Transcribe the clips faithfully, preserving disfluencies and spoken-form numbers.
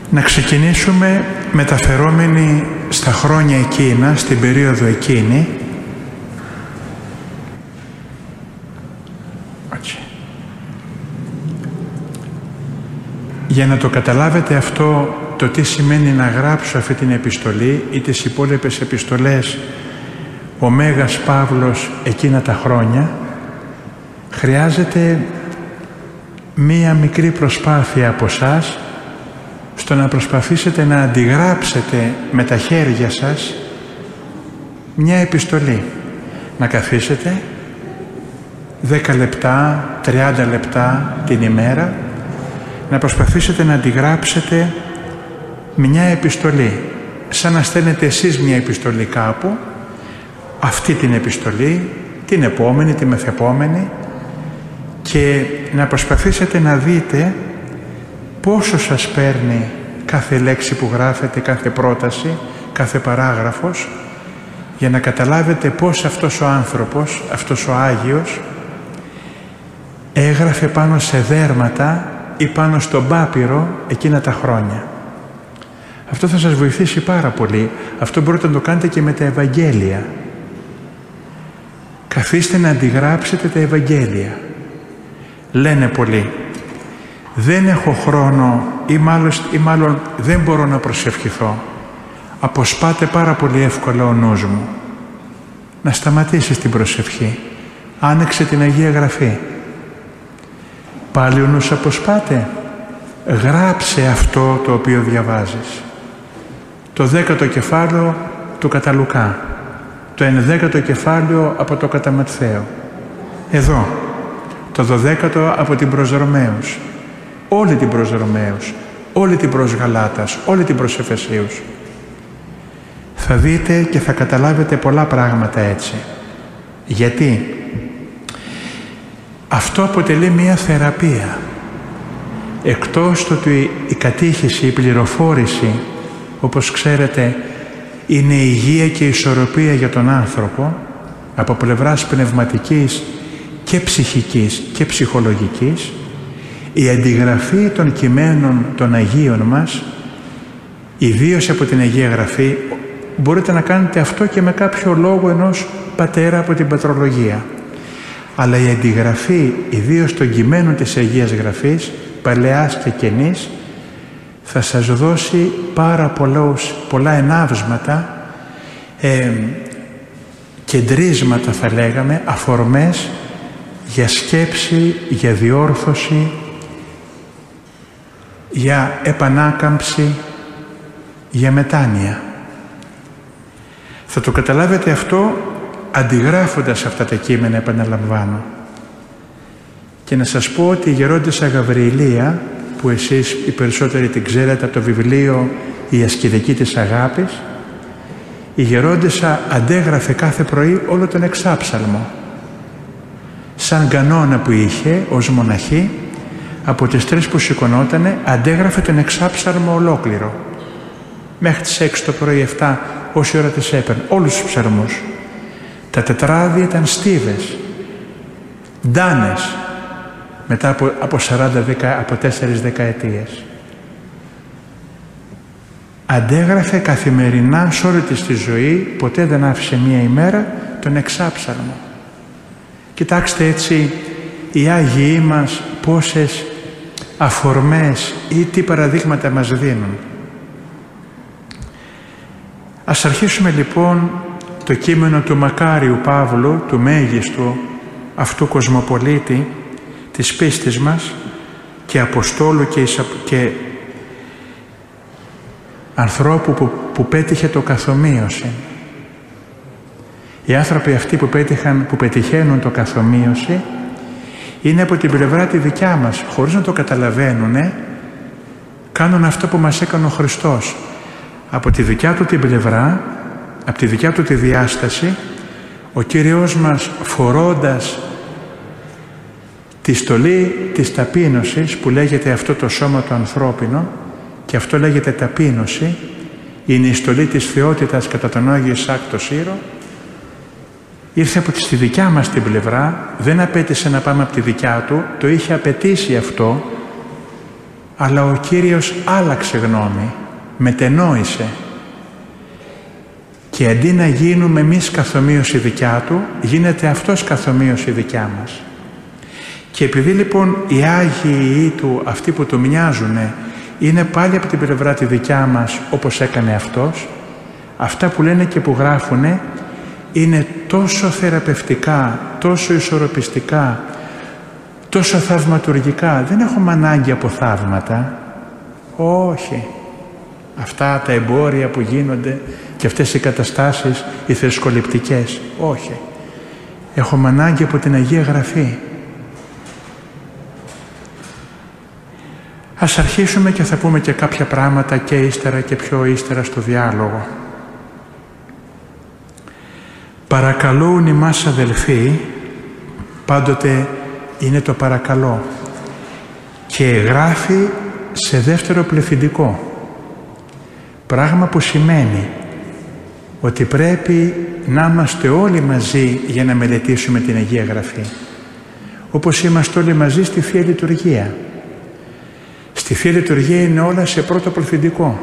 Να ξεκινήσουμε μεταφερόμενοι στα χρόνια εκείνα, στην περίοδο εκείνη. Έτσι. Για να το καταλάβετε αυτό, το τι σημαίνει να γράψω αυτή την επιστολή ή τις υπόλοιπες επιστολές ο Μέγας Παύλος εκείνα τα χρόνια, χρειάζεται μία μικρή προσπάθεια από εσάς στο να προσπαθήσετε να αντιγράψετε με τα χέρια σας μια επιστολή. Να καθίσετε δέκα λεπτά, τριάντα λεπτά την ημέρα, να προσπαθήσετε να αντιγράψετε μια επιστολή, σαν να στέλνετε εσείς μια επιστολή κάπου, αυτή την επιστολή, την επόμενη, τη μεθεπόμενη, και να προσπαθήσετε να δείτε πόσο σας παίρνει κάθε λέξη που γράφετε, κάθε πρόταση, κάθε παράγραφος, για να καταλάβετε πώς αυτός ο άνθρωπος, αυτός ο Άγιος, έγραφε πάνω σε δέρματα ή πάνω στον πάπυρο εκείνα τα χρόνια. Αυτό θα σας βοηθήσει πάρα πολύ. Αυτό μπορείτε να το κάνετε και με τα Ευαγγέλια. Καθίστε να αντιγράψετε τα Ευαγγέλια. Λένε πολλοί, δεν έχω χρόνο ή μάλλον, ή μάλλον δεν μπορώ να προσευχηθώ. Αποσπάται πάρα πολύ εύκολα ο νους μου. Να σταματήσεις την προσευχή. Άνοιξε την Αγία Γραφή. Πάλι ο νους αποσπάται. Γράψε αυτό το οποίο διαβάζεις. Το δέκατο κεφάλαιο του κατά Λουκά. Το ενδέκατο κεφάλαιο από το κατά Ματθαίο. Εδώ. Το δωδέκατο από την προς Ρωμαίους. Όλη την προς Ρωμαίους. Όλη την προς Γαλάτας. Όλη την προς Εφεσίους. Θα δείτε και θα καταλάβετε πολλά πράγματα έτσι. Γιατί αυτό αποτελεί μία θεραπεία. Εκτός το ότι η κατήχηση, η πληροφόρηση, όπως ξέρετε, είναι η υγεία και η ισορροπία για τον άνθρωπο, από πλευράς πνευματικής και ψυχικής και ψυχολογικής, η αντιγραφή των κειμένων των Αγίων μας, ιδίως από την Αγία Γραφή, μπορείτε να κάνετε αυτό και με κάποιο λόγο ενός πατέρα από την πατρολογία. Αλλά η αντιγραφή, ιδίως των κειμένων της Αγίας Γραφής, παλαιάς και καινής, θα σας δώσει πάρα πολλούς, πολλά ενάβσματα, ε, κεντρίσματα θα λέγαμε, αφορμές για σκέψη, για διόρθωση, για επανάκαμψη, για μετάνοια. Θα το καταλάβετε αυτό αντιγράφοντας αυτά τα κείμενα, επαναλαμβάνω. Και να σας πω ότι η γερόντισσα Γαβριηλία, που εσείς οι περισσότεροι την ξέρετε από το βιβλίο «Η ασκητική της αγάπης», η γερόντισσα αντέγραφε κάθε πρωί όλο τον εξάψαλμο. Σαν κανόνα που είχε ως μοναχή, από τις τρεις που σηκωνότανε, αντέγραφε τον εξάψαλμο ολόκληρο. Μέχρι τις έξι το πρωί, εφτά, όση ώρα τις έπαιρνε, όλους τους ψαλμούς. Τα τετράδια ήταν στίβες, ντάνες, μετά από, από σαράντα, από τέσσερις δεκαετίες. Αντέγραφε καθημερινά σε όλη της τη ζωή, ποτέ δεν άφησε μία ημέρα τον εξάψαλμο. Κοιτάξτε έτσι οι Άγιοι μας πόσες αφορμές ή τι παραδείγματα μας δίνουν. Ας αρχίσουμε λοιπόν το κείμενο του Μακάριου Παύλου, του μέγιστου αυτού κοσμοπολίτη της πίστης μας και Αποστόλου και, και ανθρώπου που, που πέτυχε το καθομοίωση. Οι άνθρωποι αυτοί που, πέτυχαν, που πετυχαίνουν το καθομοίωση είναι από την πλευρά τη δικιά μας, χωρίς να το καταλαβαίνουν, κάνουν αυτό που μας έκανε ο Χριστός. Από τη δικιά του την πλευρά, από τη δικιά του τη διάσταση, ο Κύριος μας, φορώντας τη στολή της ταπείνωσης, που λέγεται αυτό το σώμα το ανθρώπινο, και αυτό λέγεται ταπείνωση, είναι η στολή της θεότητας κατά τον Άγιο Ισάκ το Σύρο, ήρθε από τη δικιά μας την πλευρά, δεν απέτησε να πάμε από τη δικιά του, το είχε απαιτήσει αυτό, Αλλά ο Κύριος άλλαξε γνώμη, μετενόησε. Και αντί να γίνουμε εμείς καθομοίωση δικιά Του, γίνεται Αυτός καθομοίωση δικιά μας. Και επειδή λοιπόν οι Άγιοι Του, αυτοί που Του μοιάζουνε, είναι πάλι από την πλευρά τη δικιά μας όπως έκανε Αυτός, αυτά που λένε και που γράφουνε είναι τόσο θεραπευτικά, τόσο ισορροπιστικά, τόσο θαυματουργικά. Δεν έχουμε ανάγκη από θαύματα. Όχι. Αυτά τα εμπόρια που γίνονται και αυτές οι καταστάσεις, οι θρησκοληπτικές. Όχι. Έχουμε ανάγκη από την Αγία Γραφή. Ας αρχίσουμε και θα πούμε και κάποια πράγματα και ύστερα και πιο ύστερα στο διάλογο. Παρακαλούν ημάς αδελφοί, πάντοτε είναι το παρακαλώ, και γράφει σε δεύτερο πληθυντικό, πράγμα που σημαίνει ότι πρέπει να είμαστε όλοι μαζί για να μελετήσουμε την Αγία Γραφή, όπως είμαστε όλοι μαζί στη Θεία Λειτουργία. Στη Θεία Λειτουργία είναι όλα σε πρώτο πληθυντικό.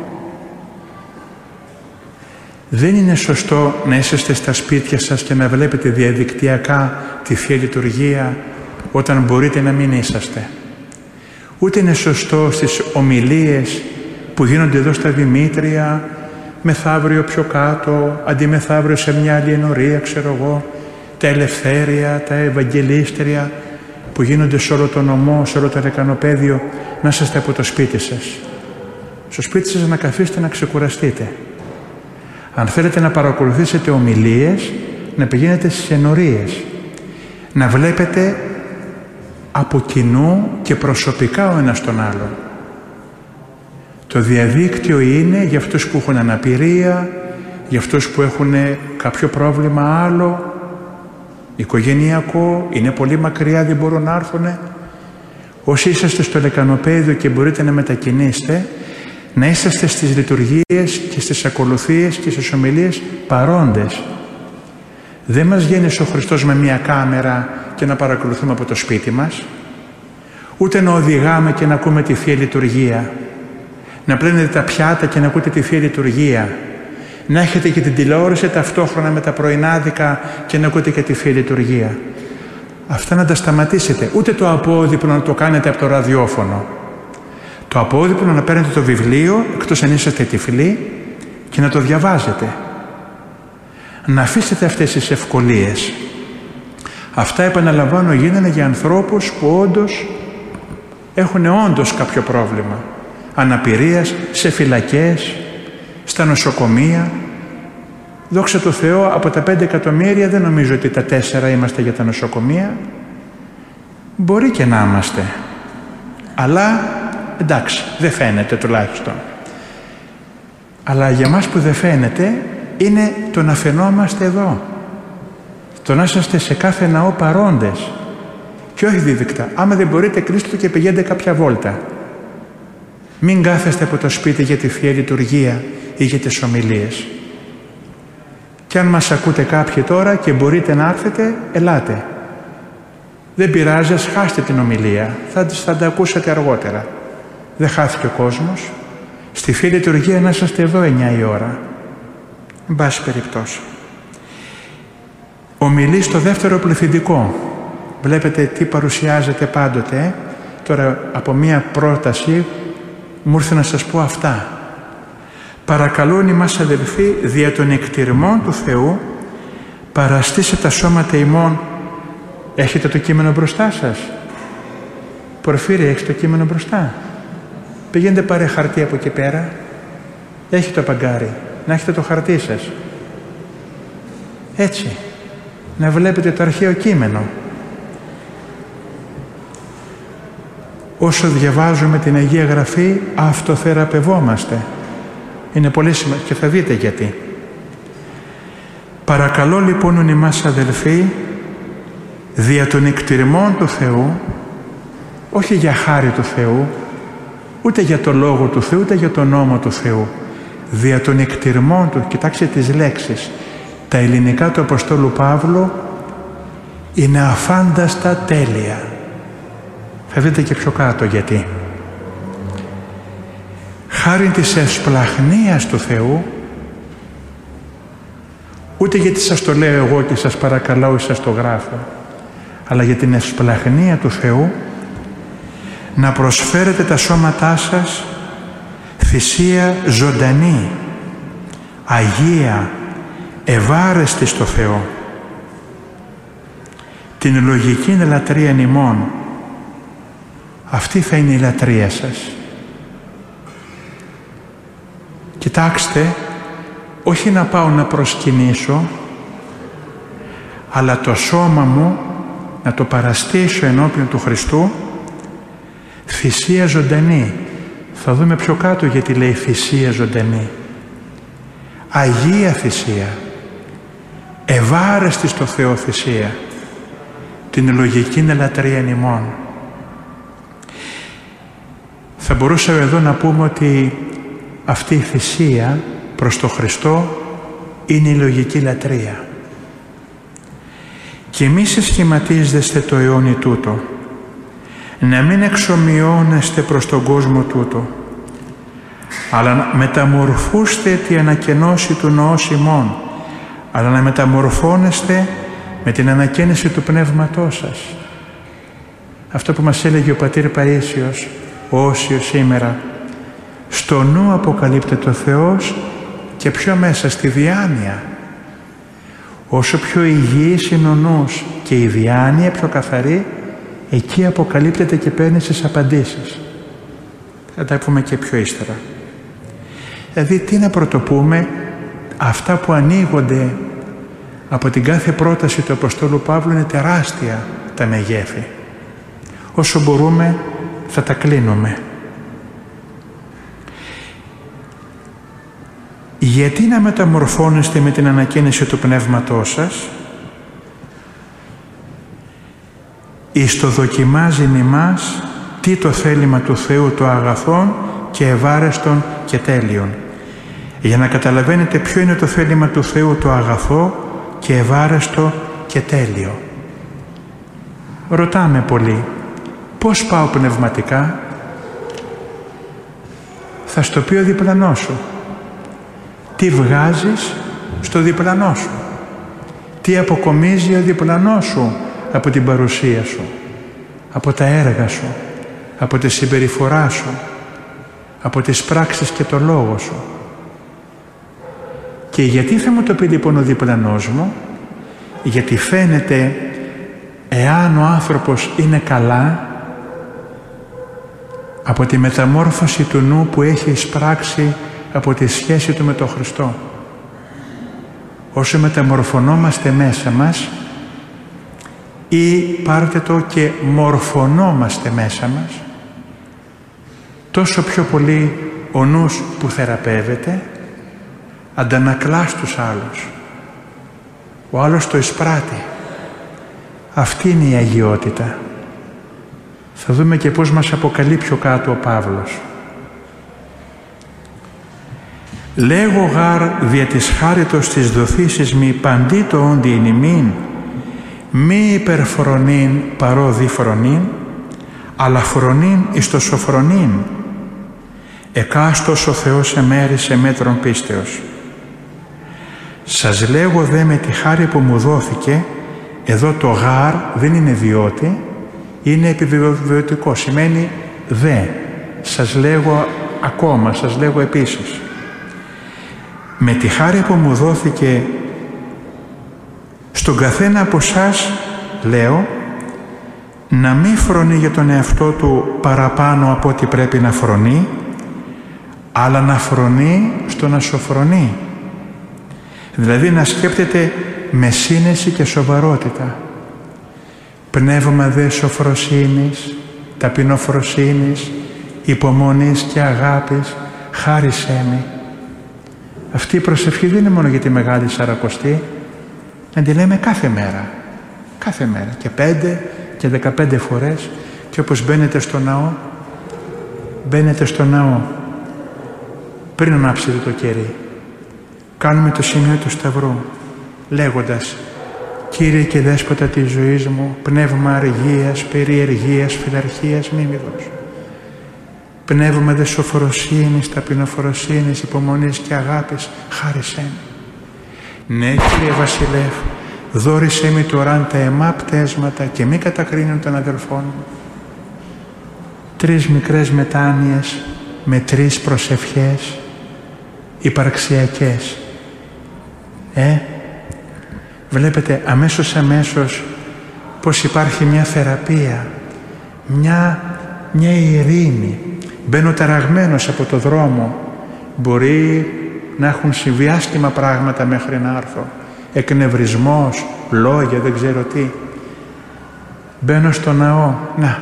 Δεν είναι σωστό να είσαστε στα σπίτια σας και να βλέπετε διαδικτυακά τη Θεία Λειτουργία όταν μπορείτε να μην είσαστε. Ούτε είναι σωστό στις ομιλίες που γίνονται εδώ στα Δημήτρια, μεθαύριο πιο κάτω, αντί μεθαύριο σε μια άλλη ενορία, ξέρω εγώ, τα ελευθέρια, τα ευαγγελίστρια που γίνονται σε όλο το νομό, σε όλο το λεκανοπέδιο, να είσαστε από το σπίτι σας. Στο σπίτι σας να καθίσετε να ξεκουραστείτε. Αν θέλετε να παρακολουθήσετε ομιλίες, να πηγαίνετε στις ενορίες. Να βλέπετε από κοινού και προσωπικά ο ένας τον άλλον. Το διαδίκτυο είναι για αυτούς που έχουν αναπηρία, για αυτούς που έχουν κάποιο πρόβλημα άλλο, οικογενειακό, είναι πολύ μακριά, δεν μπορούν να έρθουν. Όσοι είσαστε στο λεκανοπέδιο και μπορείτε να μετακινήσετε, να είσαστε στις λειτουργίες και στις ακολουθίες και στις ομιλίες παρόντες. Δεν μας γέννησε ο Χριστός με μία κάμερα και να παρακολουθούμε από το σπίτι μας, ούτε να οδηγάμε και να ακούμε τη Θεία Λειτουργία, να πλένετε τα πιάτα και να ακούτε τη Θεία Λειτουργία, να έχετε και την τηλεόραση ταυτόχρονα με τα πρωινάδικα και να ακούτε και τη Θεία Λειτουργία. Αυτά να τα σταματήσετε. Ούτε το απόδειπνο να το κάνετε από το ραδιόφωνο. Το απόδειπνο να παίρνετε το βιβλίο, εκτός αν είσαστε τυφλοί, και να το διαβάζετε. Να αφήσετε αυτές τις ευκολίες. Αυτά, επαναλαμβάνω, γίνανε για ανθρώπους που όντως έχουν όντως κάποιο πρόβλημα. Αναπηρίας, σε φυλακές, στα νοσοκομεία. Δόξα τω Θεώ, από τα πέντε εκατομμύρια δεν νομίζω ότι τα τέσσερα είμαστε για τα νοσοκομεία. Μπορεί και να είμαστε. Αλλά εντάξει, δεν φαίνεται τουλάχιστον. Αλλά για μας που δεν φαίνεται είναι το να φαινόμαστε εδώ. Το να είσαστε σε κάθε ναό παρόντες. Και όχι δίδυκτα. Άμα δεν μπορείτε, κλείστε το και πηγαίνετε κάποια βόλτα. Μην κάθεστε από το σπίτι για τη Θεία Λειτουργία ή για τις ομιλίες. Και αν μας ακούτε κάποιοι τώρα και μπορείτε να έρθετε, ελάτε. Δεν πειράζει, ας χάσετε την ομιλία. Θα, θα τα ακούσετε αργότερα. Δεν χάθηκε ο κόσμος. Στη Θεία Λειτουργία να είσαστε εδώ εννιά η ώρα. Εν πάση περιπτώσει. Ομιλεί στο δεύτερο πληθυντικό. Βλέπετε τι παρουσιάζεται πάντοτε. Ε? Τώρα από μία πρόταση μου ήρθε να σας πω αυτά. Παρακαλούν ημάς αδελφοί δια των εκτιρμών του Θεού παραστήσε τα σώματα ημών. Έχετε το κείμενο μπροστά σας? Πορφύρη, έχεις το κείμενο μπροστά? Πηγαίνετε πάρε χαρτί από εκεί πέρα. Έχει το παγκάρι. Να έχετε το χαρτί σας. Έτσι. Να βλέπετε το αρχαίο κείμενο. Όσο διαβάζουμε την Αγία Γραφή, αυτοθεραπευόμαστε. Είναι πολύ σημαντικό και θα δείτε γιατί. Παρακαλώ λοιπόν ημάς αδελφοί, δια των εκτιρμών του Θεού, όχι για χάρη του Θεού, ούτε για το Λόγο του Θεού, ούτε για τον νόμο του Θεού, δια των εκτιρμών του, κοιτάξτε τις λέξεις, τα ελληνικά του Αποστόλου Παύλου είναι αφάνταστα τέλεια. Θα δείτε και πιο κάτω γιατί. χάριν της ευσπλαχνίας του Θεού, ούτε γιατί σας το λέω εγώ και σας παρακαλώ ή σας το γράφω, αλλά για την ευσπλαχνία του Θεού, να προσφέρετε τα σώματά σας θυσία ζωντανή, αγία, ευάρεστη στο Θεό, την λογική λατρεία ημών. Αυτή θα είναι η λατρεία σας. Κοιτάξτε, όχι να πάω να προσκυνήσω, αλλά το σώμα μου να το παραστήσω ενώπιον του Χριστού, θυσία ζωντανή. Θα δούμε πιο κάτω γιατί λέει θυσία ζωντανή. Αγία θυσία, ευάρεστη στο Θεό θυσία, την λογική λατρεία ημών. Θα μπορούσαμε εδώ να πούμε ότι αυτή η θυσία προς το Χριστό είναι η λογική λατρεία. Και εμείς σχηματίζεστε το αιώνι τούτο, να μην εξομοιώνεστε προς τον κόσμο τούτο, αλλά να μεταμορφούστε τη ανακαινώση του νοός ημών, αλλά να μεταμορφώνεστε με την ανακαίνιση του πνεύματός σας. Αυτό που μας έλεγε ο πατήρ Παΐσιος, ο Όσιος σήμερα, στο νου αποκαλύπτεται ο Θεός και πιο μέσα στη διάνοια. Όσο πιο υγιής είναι ο νους και η διάνοια πιο καθαρή, εκεί αποκαλύπτεται και παίρνει τις απαντήσεις. Θα τα πούμε και πιο ύστερα. Δηλαδή τι να πρωτοπούμε, αυτά που ανοίγονται από την κάθε πρόταση του Αποστόλου Παύλου είναι τεράστια τα μεγέθη. Όσο μπορούμε θα τα κλείνουμε. Γιατί να μεταμορφώνεστε με την ανακαίνιση του πνεύματός σας, εις το δοκιμάζει ημάς τι το θέλημα του Θεού το αγαθόν και ευάρεστον και τέλειον. Για να καταλαβαίνετε ποιο είναι το θέλημα του Θεού το αγαθό και ευάρεστο και τέλειο. Ρωτάμε πολύ, πώς πάω πνευματικά? Θα στο πει ο διπλανός σου. Τι βγάζεις στο διπλανό σου? Τι αποκομίζει ο διπλανός σου από την παρουσία σου, από τα έργα σου, από τη συμπεριφορά σου, από τις πράξεις και το λόγο σου? Και γιατί θα μου το πει λοιπόν ο διπλανός μου? Γιατί φαίνεται εάν ο άνθρωπος είναι καλά από τη μεταμόρφωση του νου που έχει εισπράξει από τη σχέση του με τον Χριστό. Όσο μεταμορφωνόμαστε μέσα μας, ή πάρτε το και μορφωνόμαστε μέσα μας, τόσο πιο πολύ ο νους που θεραπεύεται αντανακλά στους άλλους. Ο άλλος το εισπράττει. Αυτή είναι η αγιότητα. Θα δούμε και πώς μας αποκαλεί πιο κάτω ο Παύλος. Λέγω γάρ δια της χάριτος της δοθήσης μη παντί το όντι εν ημίν, μη υπερφρονήν παρό διφρονήν, αλλά φρονήν εις το σοφρονήν. Εκάστος ο Θεός εμέρισε μέτρον πίστεως. Σας λέγω δε με τη χάρη που μου δόθηκε, εδώ το γάρ δεν είναι διότι, είναι επιβεβαιωτικό, σημαίνει δε. Σας λέγω ακόμα, σας λέγω επίσης. Με τη χάρη που μου δόθηκε στον καθένα από εσάς, λέω, να μην φρονεί για τον εαυτό του παραπάνω από ό,τι πρέπει να φρονεί, αλλά να φρονεί στο να σοφρονεί. Δηλαδή να σκέπτεται με σύνεση και σοβαρότητα. Πνεύμα δε σοφροσύνης, ταπεινοφροσύνης, υπομονής και αγάπης, χάρισέ μη. Αυτή η προσευχή δεν είναι μόνο για τη Μεγάλη Σαρακοστή, να τη λέμε κάθε μέρα. Κάθε μέρα. Και πέντε και δεκαπέντε φορές. Και όπως μπαίνετε στο ναό, μπαίνετε στο ναό πριν ανάψετε το κερί. Κάνουμε το σημείο του Σταυρού, λέγοντας «Κύριε και Δέσποτα της ζωής μου, πνεύμα αργίας, περιεργίας, φιλαρχίας, μη μη δώσω». πνεύμα δε σοφροσύνης, ταπεινοφροσύνης, υπομονής και αγάπης, χάρισέ μου. Ναι, Κύριε Βασιλεύ, δώρισέ μη τώρα τα αιμά πτέσματα και μη κατακρίνουν των αδελφών μου. Τρεις μικρές μετάνοιες με τρεις προσευχές υπαρξιακές. Ε, βλέπετε αμέσως αμέσως πως υπάρχει μια θεραπεία, μια, μια ειρήνη. Μπαίνω ταραγμένος από το δρόμο. Μπορεί να έχουν συμβεί άσχημα πράγματα μέχρι να έρθω. Εκνευρισμός, λόγια, δεν ξέρω τι. Μπαίνω στο ναό. Να,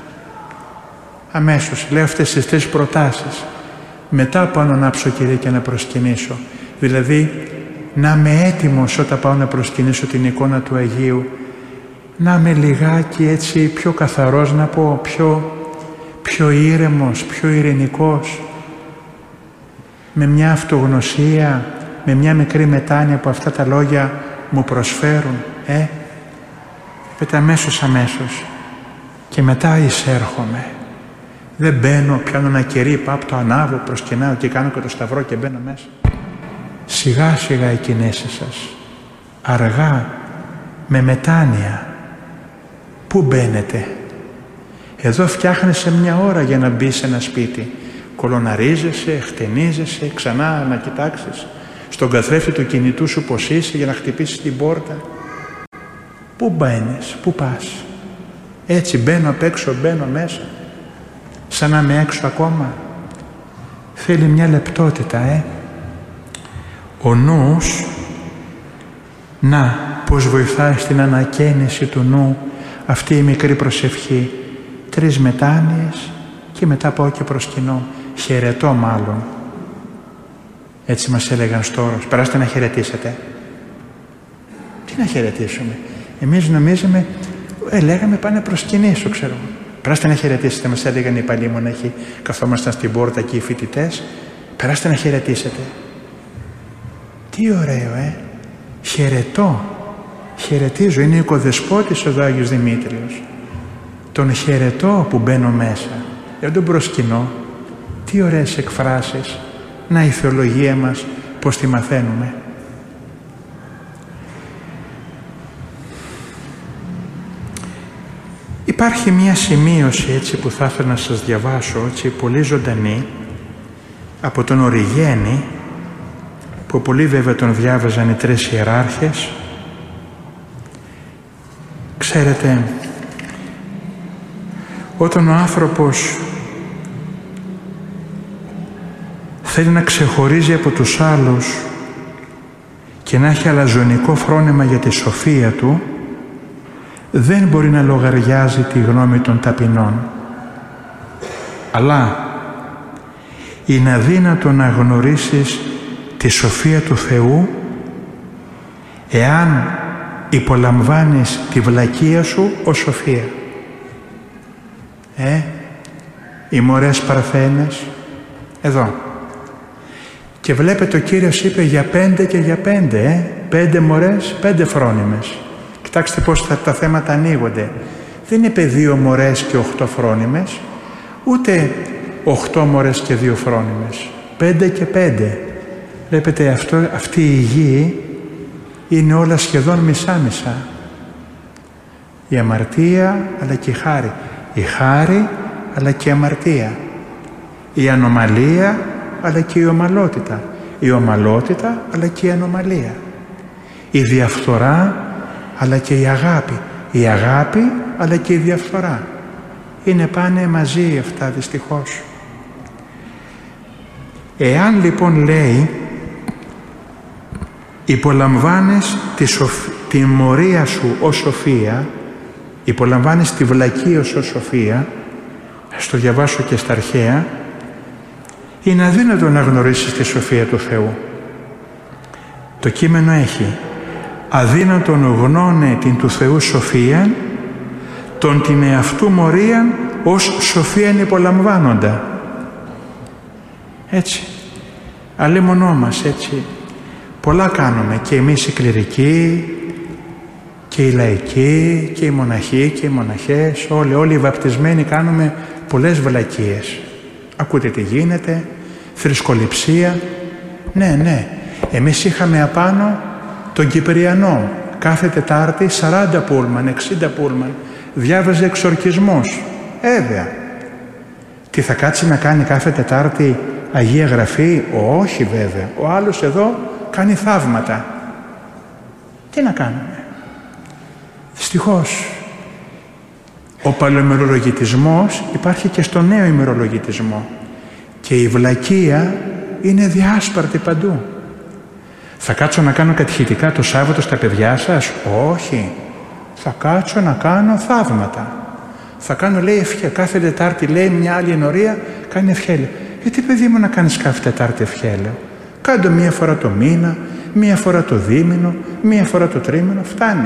αμέσως λέω αυτές τις τρεις προτάσεις. Μετά πάω να ανάψω, Κύριε, και να προσκυνήσω. Δηλαδή, να είμαι έτοιμος όταν πάω να προσκυνήσω την εικόνα του Αγίου. Να είμαι λιγάκι έτσι πιο καθαρός, να πω πιο, πιο ήρεμος, πιο ειρηνικός. Με μια αυτογνωσία, με μια μικρή μετάνοια που αυτά τα λόγια μου προσφέρουν. Ε, πέτα αμέσως αμέσως. Και μετά εισέρχομαι. Δεν μπαίνω, πιάνω ένα κερί, πάω, το ανάβω, προσκυνάω και κάνω και το σταυρό και μπαίνω μέσα. Σιγά σιγά οι κινήσεις σας. Αργά, με μετάνοια. Πού μπαίνετε? Εδώ φτιάχνεσαι μια ώρα για να μπεις σε ένα σπίτι. Κολοναρίζεσαι, χτενίζεσαι, ξανά να κοιτάξεις στον καθρέφτη του κινητού σου πως είσαι για να χτυπήσεις την πόρτα. Πού μπαίνεις, πού πας? Έτσι μπαίνω απ' έξω, μπαίνω μέσα. Σαν να είμαι έξω ακόμα. Θέλει μια λεπτότητα, ε. Ο νους, να, πως βοηθάει στην ανακαίνιση του νου αυτή η μικρή προσευχή. Τρεις μετάνοιες και μετά πάω και προσκυνώ. Χαιρετώ μάλλον. Έτσι μας έλεγαν στο όρος. Περάστε να χαιρετήσετε. Τι να χαιρετήσουμε? Εμείς νομίζαμε, ε, λέγαμε πάνε προσκυνήσω, ξέρω. Περάστε να χαιρετήσετε, μας έλεγαν οι παλιοί μοναχοί. Καθόμασταν στην πόρτα και οι φοιτητές. Περάστε να χαιρετήσετε. Τι ωραίο, ε! Χαιρετώ. Χαιρετίζω. Είναι οικοδεσπότης ο Άγιος Δημήτριος. Τον χαιρετώ που μπαίνω μέσα. Δεν τον προσκυνώ. Τι ωραίες εκφράσεις. Να η θεολογία μας πως τη μαθαίνουμε. Υπάρχει μια σημείωση έτσι που θα ήθελα να σας διαβάσω, έτσι πολύ ζωντανή, από τον Οριγένη, που πολύ βέβαια τον διάβαζαν οι τρεις ιεράρχες. Ξέρετε, όταν ο άνθρωπος θέλει να ξεχωρίζει από τους άλλους και να έχει αλαζονικό φρόνημα για τη σοφία του, δεν μπορεί να λογαριάζει τη γνώμη των ταπεινών. Αλλά είναι αδύνατο να γνωρίσεις τη σοφία του Θεού εάν υπολαμβάνεις τη βλακεία σου ως σοφία. Ε, οι μωρές παρθένες, εδώ. Και βλέπετε ο Κύριος είπε για πέντε και για πέντε, ε, πέντε μωρές, πέντε φρόνιμες. Κοιτάξτε πώς τα, τα θέματα ανοίγονται. Δεν είπε δύο μωρές και οχτώ φρόνιμες, ούτε οχτώ μωρές και δύο φρόνιμες. Πέντε και πέντε. Βλέπετε αυτό, αυτή η γη είναι όλα σχεδόν μισά-μισά. Η αμαρτία αλλά και η χάρη. Η χάρη αλλά και η αμαρτία. Η ανομαλία αλλά και η ομαλότητα. Η ομαλότητα αλλά και η ανομαλία. Η διαφθορά αλλά και η αγάπη. Η αγάπη αλλά και η διαφθορά. Είναι πάνε μαζί αυτά δυστυχώς. Εάν λοιπόν λέει υπολαμβάνεις τη, σοφ... τη μορία σου ως σοφία, υπολαμβάνεις τη βλακεία σου ως σοφία, ας το διαβάσω και στα αρχαία, είναι αδύνατο να γνωρίσεις τη σοφία του Θεού. Το κείμενο έχει αδύνατον γνώνε την του Θεού σοφία, τον την εαυτού μορίαν ως σοφίαν υπολαμβάνοντα. Έτσι, αλλήμωνό μας, έτσι. Πολλά κάνουμε και εμείς οι κληρικοί και οι λαϊκοί και οι μοναχοί και οι μοναχές, όλοι, όλοι οι βαπτισμένοι κάνουμε πολλές βλακίες. Ακούτε τι γίνεται, θρησκοληψία. Ναι, ναι, εμείς είχαμε απάνω τον Κυπριανό, κάθε Τετάρτη σαράντα πούλμαν, εξήντα πούλμαν, διάβαζε εξορκισμούς. Βέβαια. Τι θα κάτσει να κάνει κάθε Τετάρτη Αγία Γραφή? Όχι βέβαια. Ο άλλος εδώ κάνει θαύματα. Τι να κάνουμε? Δυστυχώς ο παλαιοημερολογητισμός υπάρχει και στο νέο ημερολογητισμό και η βλακεία είναι διάσπαρτη παντού. Θα κάτσω να κάνω κατηχητικά το Σάββατο στα παιδιά σας? Όχι. Θα κάτσω να κάνω θαύματα. Θα κάνω, λέει, ευχέ. Κάθε Τετάρτη, λέει, μια άλλη ενορία κάνει ευχέλαιο. Γιατί, παιδί μου, να κάνεις κάθε Τετάρτη ευχέλαιο? Κάντο μία φορά το μήνα, μία φορά το δίμηνο, μία φορά το τρίμηνο, φτάνει.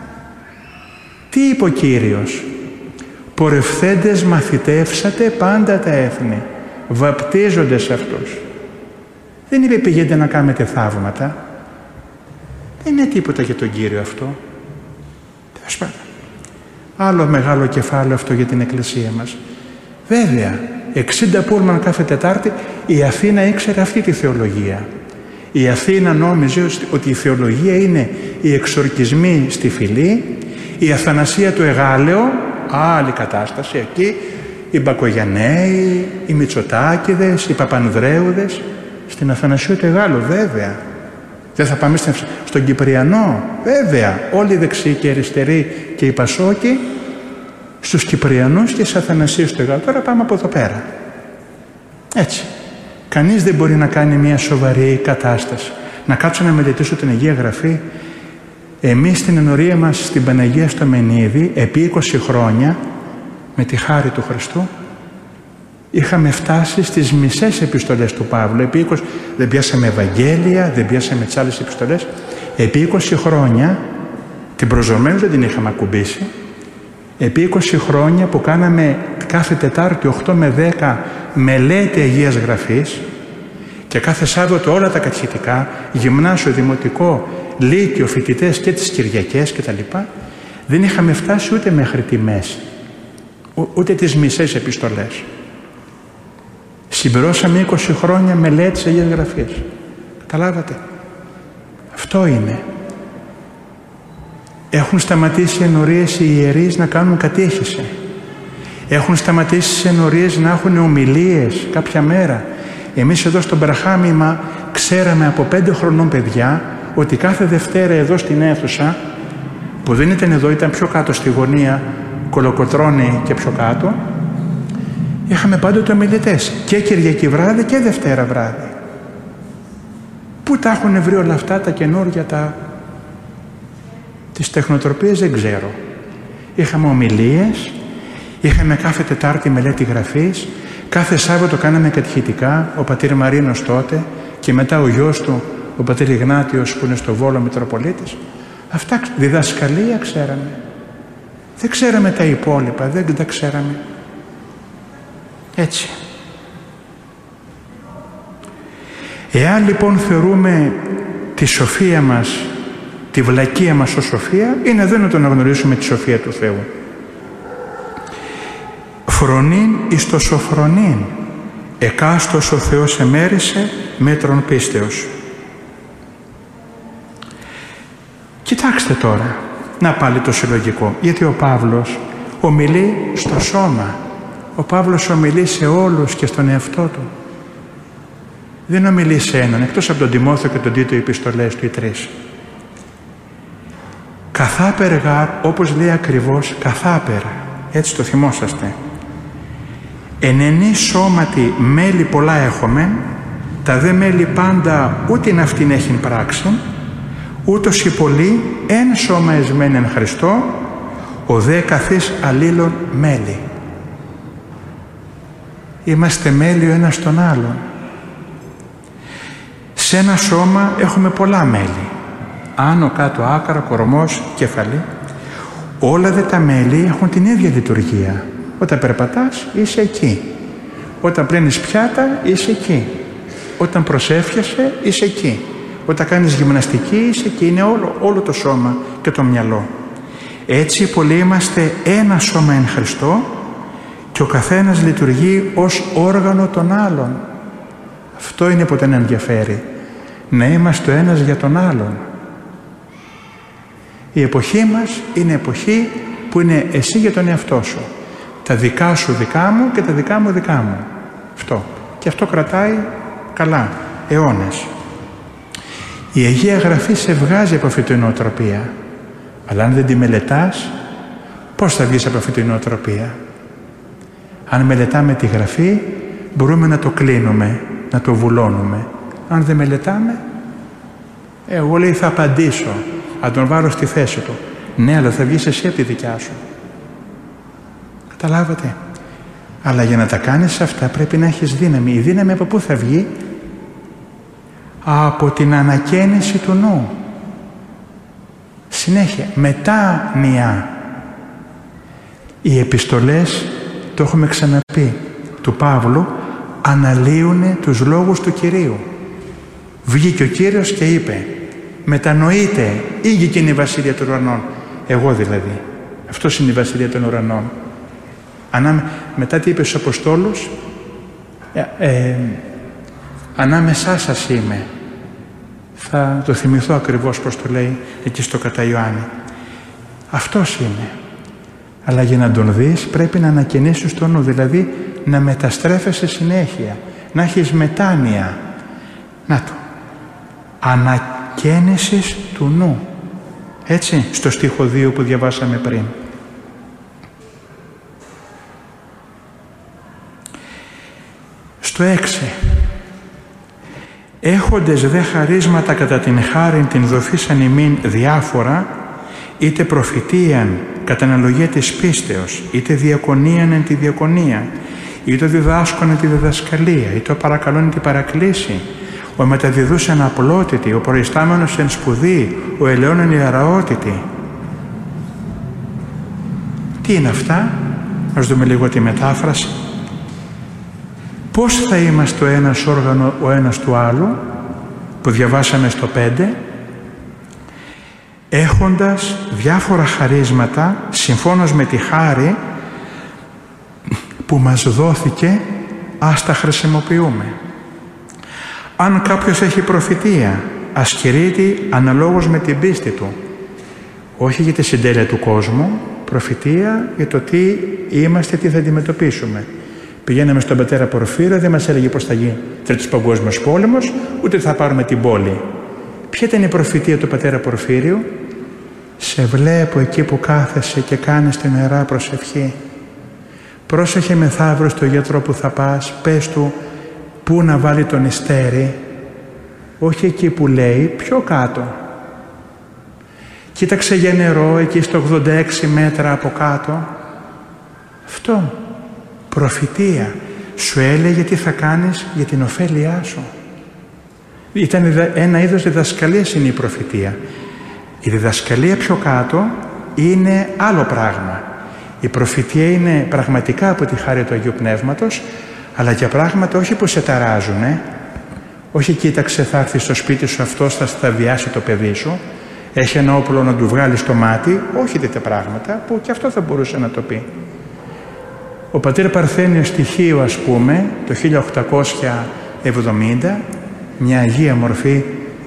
Τι είπε ο Κύριος? Πορευθέντες μαθητεύσατε πάντα τα έθνη, βαπτίζονται σε αυτούς. Δεν είπε πηγαίνετε να κάνετε θαύματα. Δεν είναι τίποτα για τον Κύριο αυτό. Τέλος πάντων. Άλλο μεγάλο κεφάλαιο αυτό για την Εκκλησία μας. Βέβαια, εξήντα πούλμαν κάθε Τετάρτη, η Αθήνα ήξερε αυτή τη θεολογία. Η Αθήνα νόμιζε ότι η θεολογία είναι οι εξορκισμοί στη φυλή, η Αθανασία του Εγάλεο, άλλη κατάσταση εκεί, οι Μπακογιανναίοι, οι Μητσοτάκηδες, οι Παπανδρέουδες, στην Αθανασία του Εγάλεου, βέβαια. Δεν θα πάμε στον Κυπριανό, βέβαια. Όλοι οι δεξιοί και οι αριστεροί και οι Πασόκοι στους Κυπριανούς και στις Αθανασίες του Εγάλεου. Τώρα πάμε από εδώ πέρα. Έτσι. Κανείς δεν μπορεί να κάνει μια σοβαρή κατάσταση. Να κάτσω να μελετήσω την Αγία Γραφή. Εμείς στην ενορία μας στην Παναγία στο Μενίδη, επί είκοσι χρόνια, με τη χάρη του Χριστού, είχαμε φτάσει στις μισές επιστολές του Παύλου. Επί είκοσι... Δεν πιάσαμε Ευαγγέλια, δεν πιάσαμε τις άλλες επιστολές. Επί είκοσι χρόνια, την προσδομένους δεν την είχαμε ακουμπήσει. Επί είκοσι χρόνια που κάναμε κάθε Τετάρτη οκτώ με δέκα μελέτη Αγίας Γραφής και κάθε Σάββατο όλα τα κατηχητικά, γυμνάσιο, δημοτικό, λύκειο, φοιτητές και τις Κυριακές κτλ. Δεν είχαμε φτάσει ούτε μέχρι τη μέση, ούτε τις μισές επιστολές. Συμπληρώσαμε είκοσι χρόνια μελέτης Αγίας Γραφής. Καταλάβατε? Αυτό είναι. Έχουν σταματήσει ενορίες οι ιερείς να κάνουν κατήχηση. Έχουν σταματήσει οι ενορίες να έχουν ομιλίες κάποια μέρα. Εμείς εδώ στο Μπραχάμιμα ξέραμε από πέντε χρονών παιδιά ότι κάθε Δευτέρα εδώ στην αίθουσα, που δεν ήταν εδώ, ήταν πιο κάτω στη γωνία, Κολοκοτρώνη και πιο κάτω, είχαμε πάντοτε ομιλητές και Κυριακή βράδυ και Δευτέρα βράδυ. Πού τα έχουν βρει όλα αυτά τα καινούργια, τα... τις τεχνοτροπίες δεν ξέρω. Είχαμε ομιλίες, είχαμε κάθε Τετάρτη μελέτη Γραφής, κάθε Σάββατο κάναμε κατηχητικά, ο πατήρ Μαρίνος τότε και μετά ο γιος του, ο πατήρ Ιγνάτιος που είναι στο Βόλο Μητροπολίτης. Αυτά διδασκαλία ξέραμε. Δεν ξέραμε τα υπόλοιπα, δεν τα ξέραμε. Έτσι. Εάν λοιπόν θεωρούμε τη σοφία μας, τη βλακεία μας ως σοφία, είναι εδώ να τον αναγνωρίσουμε τη σοφία του Θεού. Φρονήν εις το σοφρονήν, εκάστος ο Θεός εμέρισε μέτρον πίστεως. Κοιτάξτε τώρα, να πάλι το συλλογικό, γιατί ο Παύλος ομιλεί στο σώμα. Ο Παύλος ομιλεί σε όλους και στον εαυτό του. Δεν ομιλεί σε έναν, εκτός από τον Τιμόθεο και τον Τίτο, οι επιστολές του οι τρεις. Καθάπερ γάρ, όπως λέει ακριβώς, καθάπερ, έτσι το θυμόσαστε. Ενενή σώματι μέλη πολλά έχομεν, τα δε μέλη πάντα ούτε αυτήν έχειν πράξην, ούτως οι πολλοί εν σώμα εσμέν εν Χριστώ, ο δε καθής αλλήλων μέλη. Είμαστε μέλη ο ένας τον άλλον. Σε ένα σώμα έχουμε πολλά μέλη. Άνω, κάτω, άκρα, κορμός, κεφαλή. Όλα δε τα μέλη έχουν την ίδια λειτουργία. Όταν περπατάς είσαι εκεί. Όταν πλένεις πιάτα είσαι εκεί. Όταν προσεύχεσαι είσαι εκεί. Όταν κάνεις γυμναστική είσαι εκεί. Είναι όλο, όλο το σώμα και το μυαλό. Έτσι πολλοί είμαστε ένα σώμα εν Χριστώ και ο καθένας λειτουργεί ως όργανο των άλλων. Αυτό είναι που τον ενδιαφέρει, να είμαστε ο ένας για τον άλλον. Η εποχή μας είναι εποχή που είναι εσύ για τον εαυτό σου. Τα δικά σου δικά μου και τα δικά μου δικά μου. Αυτό. Και αυτό κρατάει καλά, αιώνες. Η Αγία Γραφή σε βγάζει από αυτή την νοοτροπία. Αλλά αν δεν τη μελετάς, πώς θα βγεις από αυτή την νοοτροπία? Αν μελετάμε τη Γραφή, μπορούμε να το κλείνουμε, να το βουλώνουμε. Αν δεν μελετάμε, εγώ λέει θα απαντήσω, θα τον βάλω στη θέση του. Ναι, αλλά θα βγεις εσύ από τη δικιά σου. Καταλάβατε? Αλλά για να τα κάνεις αυτά πρέπει να έχεις δύναμη. Η δύναμη από πού θα βγει? Από την ανακαίνιση του νου. Συνέχεια, μετάνοια. Οι επιστολές, το έχουμε ξαναπεί, του Παύλου, αναλύουν τους λόγους του Κυρίου. Βγήκε ο Κύριος και είπε, μετανοείτε, ήγηκε είναι η Βασιλεία των Ουρανών. Εγώ δηλαδή. Αυτός είναι η Βασιλεία των Ουρανών. Ανάμε, μετά τι είπε στους Αποστόλους, ε, ε, ανάμεσά σας είμαι. Θα το θυμηθώ ακριβώς πως το λέει εκεί στο κατά Ιωάννη. Αυτός είναι. Αλλά για να τον δεις πρέπει να ανακαινήσεις το νου, δηλαδή να μεταστρέφεσαι συνέχεια, να έχεις μετάνοια. Να το. Ανακαίνιση του νου. Έτσι, στο στίχο δύο που διαβάσαμε πριν. Στο έξι. Έχοντες δε χαρίσματα κατά την χάριν την δοθήσαν ημίν διάφορα, είτε προφητείαν κατά αναλογία της πίστεως, είτε διακονίαν εν τη διακονία, είτε διδάσκον εν τη διδασκαλία, είτε παρακαλών την παρακλήση, ο μεταδιδούσεν απλότητη, ο προϊστάμενος εν σπουδή, ο ελαιών εν ιεραότητη. Τι είναι αυτά? Ας δούμε λίγο τη μετάφραση. Πώς θα είμαστε ο ένας όργανο ο ένας του άλλου, που διαβάσαμε στο πέντε, έχοντας διάφορα χαρίσματα, συμφώνως με τη χάρη που μας δόθηκε, ας τα χρησιμοποιούμε. Αν κάποιος έχει προφητεία, ας κηρύττει αναλόγως με την πίστη του. Όχι για τη συντέλεια του κόσμου, προφητεία για το τι είμαστε, τι θα αντιμετωπίσουμε. Πηγαίναμε στον πατέρα Πορφύριο, δεν μας έλεγε πώς θα γίνει τρίτος παγκόσμιος πόλεμος, ούτε θα πάρουμε την πόλη. Ποια ήταν η προφητεία του πατέρα Πορφύριου? Σε βλέπω εκεί που κάθεσαι και κάνεις την ιερά προσευχή. Πρόσεχε μεθαύριο στο γιατρό που θα πας, πες του πού να βάλει τον ιστέρι, όχι εκεί που λέει, πιο κάτω. Κοίταξε για νερό εκεί στο ογδόντα έξι μέτρα από κάτω. Αυτό. Προφητεία. Σου έλεγε τι θα κάνεις για την ωφέλειά σου. Ήταν ένα είδος διδασκαλίας είναι η προφητεία. Η διδασκαλία πιο κάτω είναι άλλο πράγμα. Η προφητεία είναι πραγματικά από τη χάρη του Αγίου Πνεύματος, αλλά για πράγματα όχι που σε ταράζουνε, όχι κοίταξε θα έρθει στο σπίτι σου αυτός θα σταβιάσει το παιδί σου, έχει ένα όπλο να του βγάλει στο μάτι, όχι τέτοια πράγματα που και αυτό θα μπορούσε να το πει. Ο πατήρ Παρθένιος Στοιχείο, ας πούμε, το χίλια οκτακόσια εβδομήντα, μια Αγία Μορφή,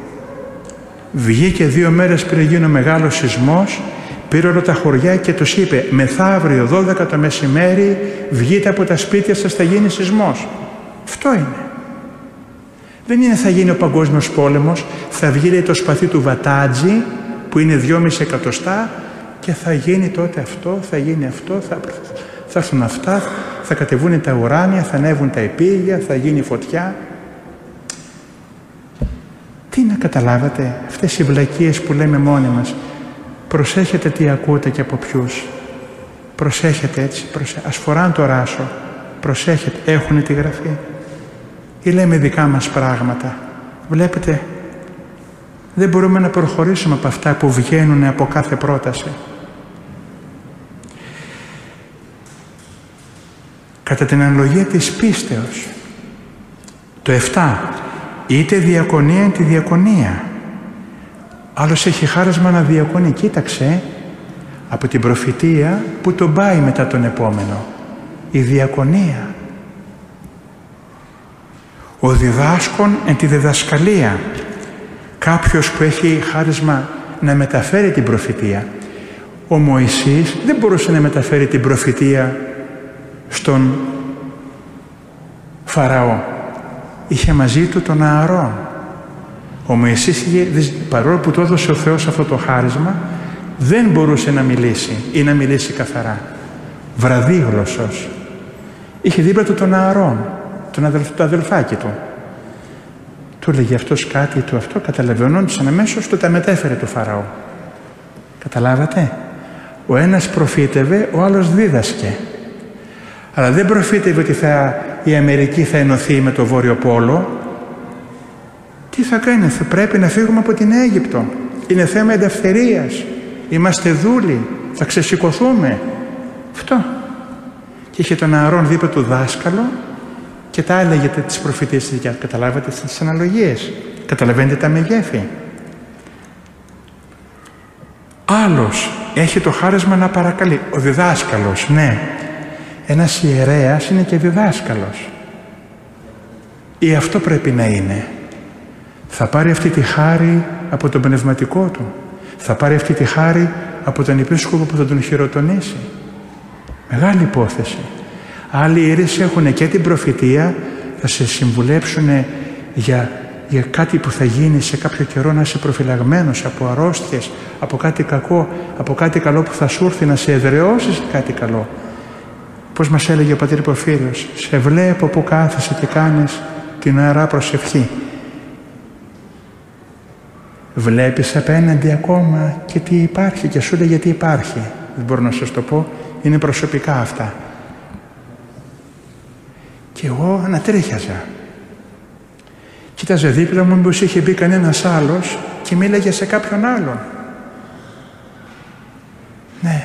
βγήκε δύο μέρες πριν γίνει ο μεγάλος σεισμός, πήρε όλα τα χωριά και τους είπε μεθαύριο δώδεκα το μεσημέρι βγείτε από τα σπίτια σας, θα γίνει σεισμός. Αυτό είναι. Δεν είναι θα γίνει ο παγκόσμιος πόλεμος, θα βγει λέει, το σπαθί του Βατάτζη που είναι δυόμισι εκατοστά και θα γίνει τότε αυτό, θα γίνει αυτό, θα, θα έρθουν αυτά, θα κατεβούν τα ουράνια, θα ανέβουν τα επίγεια, θα γίνει φωτιά. Τι να καταλάβατε αυτές οι βλακίες που λέμε μόνοι μας. Προσέχετε τι ακούτε και από ποιους. Προσέχετε έτσι, προσέ... ας φοράν το ράσο. Προσέχετε, έχουν τη Γραφή. Ή λέμε δικά μας πράγματα. Βλέπετε, δεν μπορούμε να προχωρήσουμε από αυτά που βγαίνουν από κάθε πρόταση. Κατά την αναλογία της πίστεως. Το επτά. Είτε διακονία είτε διακονία. Άλλος έχει χάρισμα να διακονεί. Κοίταξε από την προφητεία που τον πάει μετά τον επόμενο. η διακονία. Ο διδάσκων εν τη διδασκαλία. Κάποιος που έχει χάρισμα να μεταφέρει την προφητεία. Ο Μωυσής δεν μπορούσε να μεταφέρει την προφητεία στον Φαραώ. Είχε μαζί του τον Ααρών. Ο Μωυσής, παρόλο που του έδωσε ο Θεός αυτό το χάρισμα, δεν μπορούσε να μιλήσει ή να μιλήσει καθαρά. Βραδύγλωσσος. Είχε δίπλα του τον Ααρών, τον αδελφ, το αδελφάκι του. Του έλεγε αυτός κάτι, του αυτό, καταλαβαίνοντας αμέσως του τα μετέφερε του Φαραώ. Καταλάβατε? Ο ένας προφήτευε, ο άλλος δίδασκε. Αλλά δεν προφήτευε ότι θα, η Αμερική θα ενωθεί με το Βόρειο Πόλο. Τι θα κάνει? Θα πρέπει να φύγουμε από την Αίγυπτο. Είναι θέμα ελευθερίας. Είμαστε δούλοι. Θα ξεσηκωθούμε. Αυτό. Και είχε τον Ααρών δίπλα του δάσκαλο και τα έλεγε τις προφητείες της δικιάς. Καταλάβατε τις αναλογίες? Καταλαβαίνετε τα μεγέθη? Άλλος έχει το χάρισμα να παρακαλεί. Ο διδάσκαλος, ναι. Ένας ιερέας είναι και διδάσκαλος. Ή αυτό πρέπει να είναι. Θα πάρει αυτή τη χάρη από τον πνευματικό του. Θα πάρει αυτή τη χάρη από τον επίσκοπο που θα τον χειροτονήσει. Μεγάλη υπόθεση. Άλλοι ιερείς έχουν και την προφητεία, θα σε συμβουλέψουν για, για κάτι που θα γίνει σε κάποιο καιρό, να είσαι προφυλαγμένος από αρρώστιες, από κάτι κακό, από κάτι καλό που θα σου έρθει, να σε εδραιώσει κάτι καλό. Πώς μας έλεγε ο πατήρ Πορφύριος, σε βλέπω που κάθεσαι και κάνεις την ωραία προσευχή. Βλέπεις απέναντι ακόμα και τι υπάρχει και σου λέει γιατί υπάρχει. Δεν μπορώ να σας το πω, είναι προσωπικά αυτά. Και εγώ ανατρίχιαζα. Κοίταζε δίπλα μου μήπως είχε μπει κανένας άλλος και μίλαγε σε κάποιον άλλον. Ναι.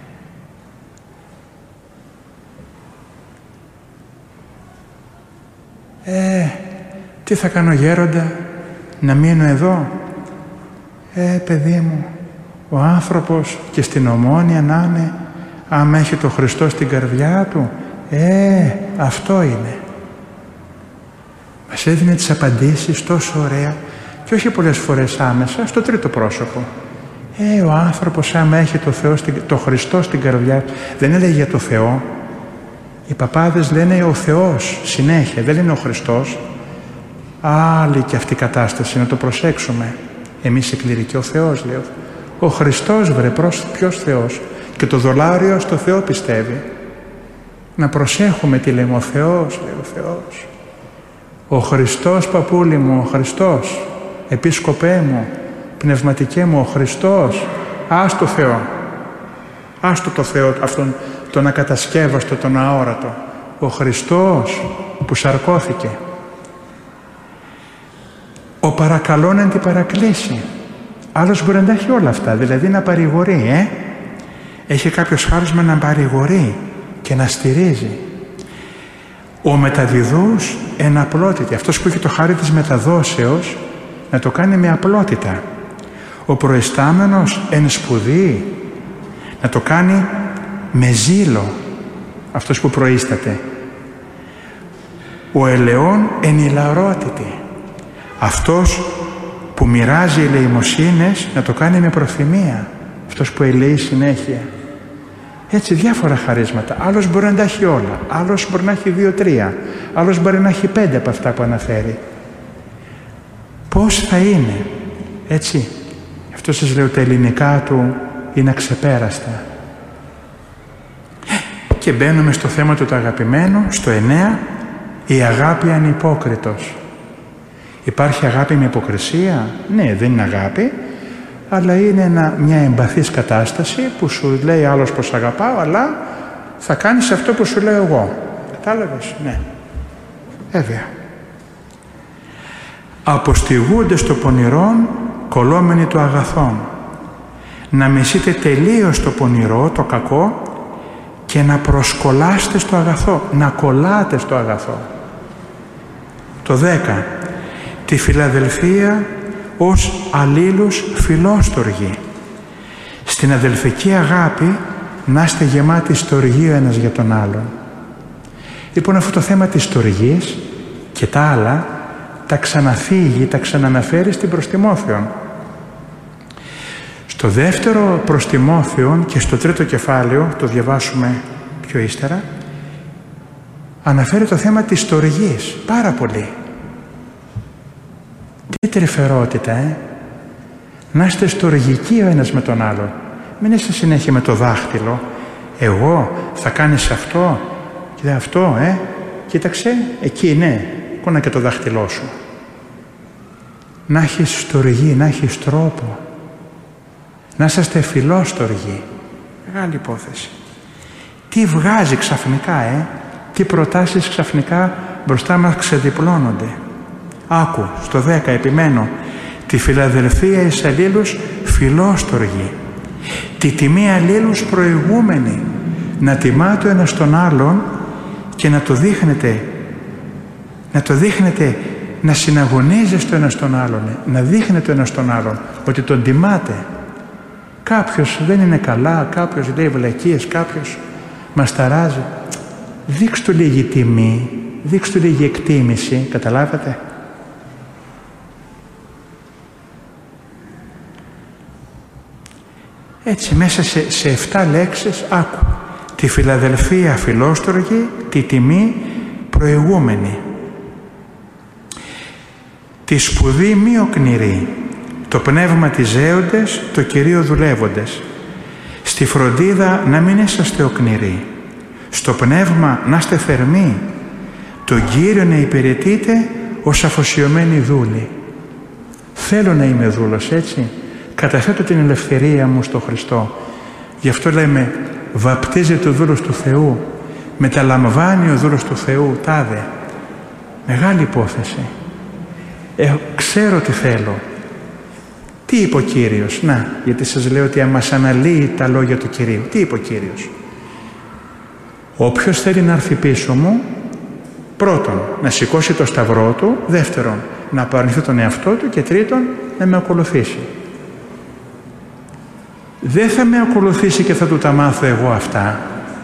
Ε, τι θα κάνω γέροντα, να μείνω εδώ? Ε, παιδί μου, ο άνθρωπος και στην Ομόνια να είναι, άμα έχει το Χριστό στην καρδιά του, ε, αυτό είναι. Μας έδινε τις απαντήσεις τόσο ωραία και όχι πολλές φορές άμεσα, στο τρίτο πρόσωπο. Ε, ο άνθρωπος άμα έχει το, Θεό, το Χριστό στην καρδιά, δεν έλεγε για το Θεό. Οι παπάδες λένε ο Θεός συνέχεια, δεν λένε ο Χριστός. Άλλη και αυτή η κατάσταση, να το προσέξουμε. Εμείς οι κληρικοί, ο Θεός λέω. Ο Χριστός βρε, ποιος Θεός? Και το δολάριο στο Θεό πιστεύει. Να προσέχουμε τι λέμε, ο Θεός, λέει ο Θεός. Ο Χριστός, παππούλη μου, ο Χριστός, επίσκοπέ μου, πνευματικέ μου, ο Χριστός. Ας το Θεό. Άστο το Θεό, αυτόν τον ακατασκεύαστο, τον αόρατο. Ο Χριστός που σαρκώθηκε. Ο παρακαλών εν την παρακλήσει. Άλλος μπορεί να τα έχει όλα αυτά, δηλαδή να παρηγορεί, ε. Έχει κάποιος χάρισμα να παρηγορεί και να στηρίζει. Ο μεταδιδούς εν απλότητη. Αυτός που έχει το χάρι της μεταδόσεως να το κάνει με απλότητα. Ο προϊστάμενος εν σπουδή να το κάνει με ζήλο. Αυτός που προείσταται. Ο ελαιών εν ηλαρότητη. Αυτός που μοιράζει ελεημοσύνες να το κάνει με προθυμία. Αυτός που ελεεί συνέχεια. Έτσι διάφορα χαρίσματα. Άλλος μπορεί να τα έχει όλα. Άλλος μπορεί να έχει δύο-τρία. Άλλος μπορεί να έχει πέντε από αυτά που αναφέρει. Πώς θα είναι? Έτσι. Αυτό σας λέω, τα ελληνικά του είναι αξεπέραστα. Και μπαίνουμε στο θέμα του το αγαπημένο, στο εννέα, η αγάπη ανυπόκριτος. Υπάρχει αγάπη με υποκρισία? Ναι, δεν είναι αγάπη, αλλά είναι ένα, μια εμπαθής κατάσταση που σου λέει άλλος πως αγαπάω, αλλά θα κάνεις αυτό που σου λέω εγώ. Κατάλαβες? Ναι. Βέβαια. Αποστηγούνται στο πονηρόν, κολόμενοι το αγαθόν. Να μισείτε τελείως το πονηρό, το κακό, και να προσκολάστε στο αγαθό, να κολλάτε στο αγαθό. Το δέκα. Τη φιλαδελφία ως αλλήλους φιλόστοργοι. Στην αδελφική αγάπη να είστε γεμάτοι στοργή ο ένας για τον άλλον. Λοιπόν, αυτό το θέμα της στοργής και τα άλλα τα ξαναθίγει, τα ξαναναφέρει στην προς Τιμόθεον. Στο δεύτερο προς Τιμόθεον και στο τρίτο κεφάλαιο, το διαβάσουμε πιο ύστερα, αναφέρει το θέμα της στοργής πάρα πολύ. Τι τρυφερότητα, ε! Να είστε στοργικοί ο ένας με τον άλλον. Μην είστε συνέχεια με το δάχτυλο. Εγώ θα κάνεις αυτό και αυτό, ε! Κοίταξε, εκεί ναι, κόνα και το δάχτυλό σου. Να έχεις στοργή, να έχεις τρόπο. Να είσαστε φιλόστοργοι. Μεγάλη υπόθεση. Τι βγάζει ξαφνικά, ε! Τι προτάσεις ξαφνικά μπροστά μας ξεδιπλώνονται. Άκου, στο δέκα επιμένω. Τη φιλαδελφία εις αλλήλους φιλόστοργοι. Τη τιμή αλλήλους προηγούμενη. Να τιμάτε ο ένας τον άλλον και να το δείχνετε. Να το δείχνετε, να συναγωνίζεστε ο ένας τον άλλον. Να δείχνετε ο ένας τον άλλον ότι τον τιμάτε. Κάποιος δεν είναι καλά, κάποιος λέει βλακίες, κάποιος μας ταράζει. Δείξ' του λίγη τιμή, δείξ' του λίγη εκτίμηση, καταλάβατε. Έτσι μέσα σε, σε εφτά λέξεις άκου. Τη φιλαδελφία φιλόστοργη, τη τιμή προηγούμενη. Τη σπουδή μη οκνηρή, το πνεύμα της ζέοντες, το Κυρίο δουλεύοντες. Στη φροντίδα να μην είσαστε οκνηροί. Στο πνεύμα να είστε θερμοί. Τον Κύριο να υπηρετείτε ως αφοσιωμένοι δούλοι. Θέλω να είμαι δούλος, έτσι. Καταθέτω την ελευθερία μου στο Χριστό. Γι' αυτό λέμε βαπτίζεται ο δούλος του Θεού. Μεταλαμβάνει ο δούλος του Θεού, τάδε. Μεγάλη υπόθεση. Ε, ξέρω τι θέλω. Τι είπε ο Κύριος? Να, γιατί σας λέω ότι μας αναλύει τα λόγια του Κυρίου. Τι είπε ο Κύριος? Όποιος θέλει να έρθει πίσω μου, πρώτον, να σηκώσει το σταυρό του, δεύτερον, να απαρνηθεί τον εαυτό του και τρίτον, να με ακολουθήσει. Δεν θα με ακολουθήσει και θα του τα μάθω εγώ αυτά.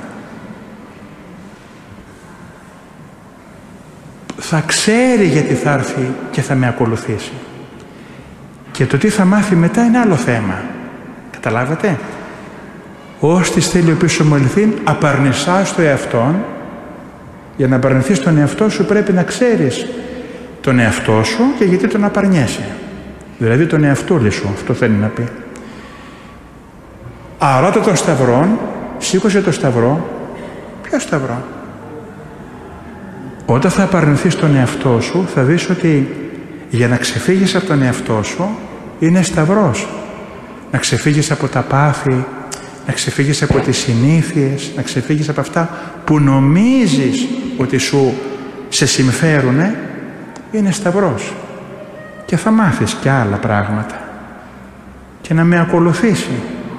Θα ξέρει γιατί θα έρθει και θα με ακολουθήσει. Και το τι θα μάθει μετά είναι άλλο θέμα. Καταλάβατε? Ώστις θέλει ο πίσω μου ελθύν, απαρνησάς το εαυτόν. Για να απαρνηθείς τον εαυτό σου πρέπει να ξέρεις τον εαυτό σου και γιατί τον απαρνιέσαι. Δηλαδή τον εαυτούλη σου, αυτό θέλει να πει. Αρώτα των σταυρών, σήκωσε το σταυρό. Ποιο σταυρό? Όταν θα απαρνηθείς τον εαυτό σου, θα δεις ότι για να ξεφύγεις από τον εαυτό σου είναι σταυρός. Να ξεφύγεις από τα πάθη, να ξεφύγεις από τις συνήθειες, να ξεφύγεις από αυτά που νομίζεις ότι σου σε συμφέρουνε, είναι σταυρός. Και θα μάθεις και άλλα πράγματα. Και να με ακολουθήσει.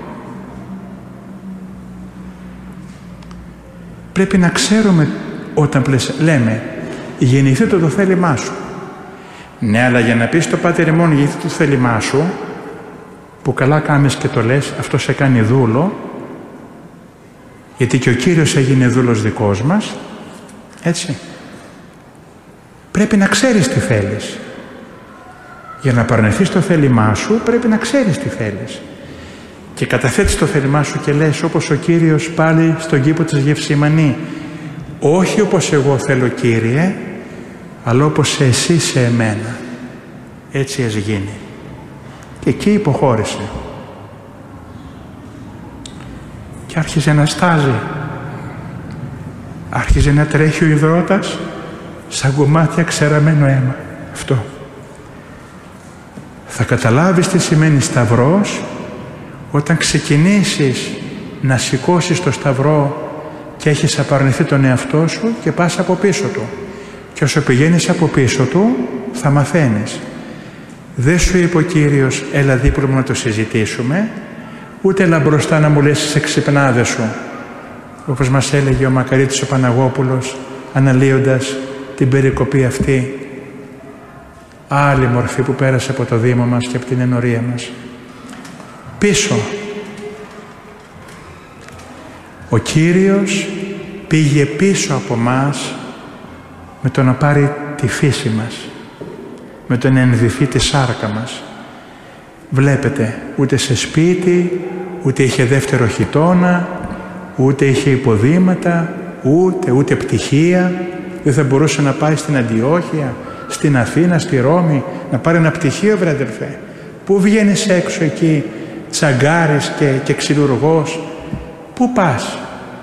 Πρέπει να ξέρουμε όταν πλες... λέμε γεννηθείτε το θέλημά σου. Ναι, αλλά για να πεις στο Πάτερ ημών γεννηθείτε το θέλημά σου, που καλά κάνεις και το λες, αυτό σε κάνει δούλο, γιατί και ο Κύριος έγινε δούλος δικός μας, έτσι. Πρέπει να ξέρεις τι θέλεις. Για να παρνηθείς το θέλημά σου πρέπει να ξέρεις τι θέλεις. Και καταθέτεις το θέλημά σου και λες όπως ο Κύριος πάλι στον κήπο της Γευσημανή, όχι όπως εγώ θέλω Κύριε, αλλά όπως εσύ σε εμένα. Έτσι ας γίνει. Και εκεί υποχώρησε. Και άρχιζε να στάζει. Άρχιζε να τρέχει ο υδρότας σαν κομμάτια ξεραμένο αίμα. Αυτό. Θα καταλάβεις τι σημαίνει σταυρός όταν ξεκινήσεις να σηκώσεις το σταυρό και έχεις απαρνηθεί τον εαυτό σου και πας από πίσω του. Και όσο πηγαίνεις από πίσω του θα μαθαίνεις. Δεν σου είπε ο Κύριος έλα δίπλα μου να το συζητήσουμε, ούτε έλα μπροστά να μου λες τις εξυπνάδες σου, όπως μας έλεγε ο Μακαρίτης ο Παναγόπουλος αναλύοντας την περικοπή αυτή, άλλη μορφή που πέρασε από το Δήμο μας και από την ενορία μας. Πίσω. Ο Κύριος πήγε πίσω από μας με το να πάρει τη φύση μας, με το να ενδυθεί τη σάρκα μας. Βλέπετε, ούτε σε σπίτι, ούτε είχε δεύτερο χιτώνα, ούτε είχε υποδήματα, ούτε, ούτε πτυχία. Δεν θα μπορούσε να πάει στην Αντιόχεια, στην Αθήνα, στη Ρώμη, να πάρει ένα πτυχίο, βρε αδελφέ. Πού βγαίνεις έξω εκεί, τσαγκάρης και, και ξυλουργός, πού πας?